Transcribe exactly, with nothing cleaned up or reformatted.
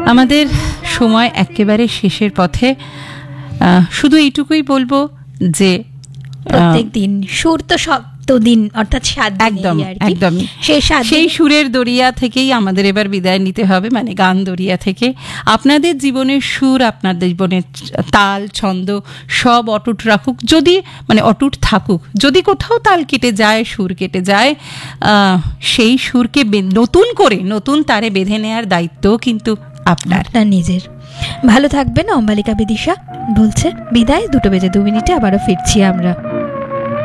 আমাদের সময় একেবারে শেষের পথে। শুধু এইটুকুই বলবো যে প্রত্যেক দিন সুর তো সপ্তদিন অর্থাৎ সাত দিন, একদম একদমই সেই সুরের দরিয়া থেকেই আমাদের এবার বিদায় নিতে হবে, মানে গান দরিয়া থেকে। আপনাদের জীবনের সুর, আপনাদের জীবনের তাল ছন্দ সব অটুট রাখুক, যদি মানে অটুট থাকুক। যদি কোথাও তাল কেটে যায়, সুর কেটে যায়, সেই সুরকে নতুন করে নতুন তারে বেঁধে নেওয়ার দায়িত্ব কিন্তু আপনার আপনার নিজের। ভালো থাকবেন। অম্বালিকা বিদিশা বলছে বিদায়। দুটো বেজে দু মিনিটে আবারও ফিরছি আমরা।